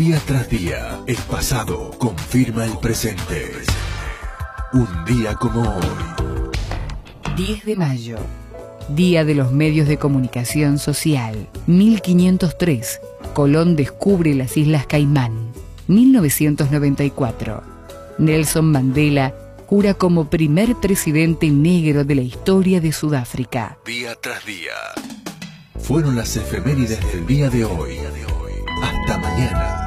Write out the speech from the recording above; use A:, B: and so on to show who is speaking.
A: Día tras día, el pasado confirma el presente. Un día como hoy.
B: 10 de mayo. Día de los medios de comunicación social. 1503. Colón descubre las Islas Caimán. 1994. Nelson Mandela jura como primer presidente negro de la historia de Sudáfrica.
A: Día tras día. Fueron las efemérides del día de hoy. Hasta mañana.